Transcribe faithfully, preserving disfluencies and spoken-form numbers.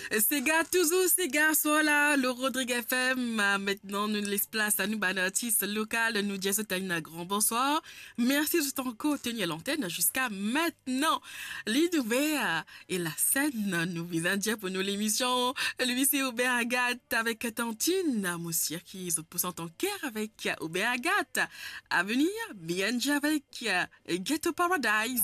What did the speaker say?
Ces gars, toujours ces gars sont là, le Rodrigue F M, euh, maintenant nous laisse place à nous, ban artiste local, nous disons un grand bonsoir. Merci de ton coup, tenir l'antenne jusqu'à maintenant. Les nouvelles et la scène, nous visons dire pour nous l'émission, lui c'est Aubert Agathe avec Tantine, Moussir qui se pousse en ton cœur avec Aubert Agathe. À venir, B N G avec euh, Ghetto Paradise.